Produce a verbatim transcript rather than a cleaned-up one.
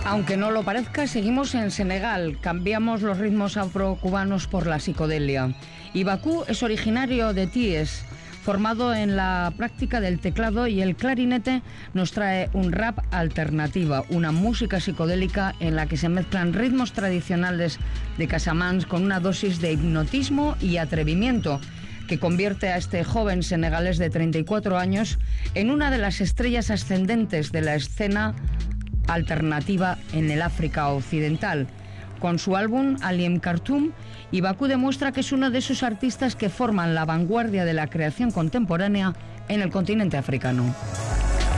Aunque no lo parezca, seguimos en Senegal. Cambiamos los ritmos afrocubanos por la psicodelia. Ibakú es originario de Thiès. Formado en la práctica del teclado y el clarinete, nos trae un rap alternativa, una música psicodélica en la que se mezclan ritmos tradicionales de Casamance con una dosis de hipnotismo y atrevimiento, que convierte a este joven senegalés de treinta y cuatro años en una de las estrellas ascendentes de la escena alternativa en el África Occidental. Con su álbum Aliem Khartoum, Ibakú demuestra que es uno de esos artistas que forman la vanguardia de la creación contemporánea en el continente africano.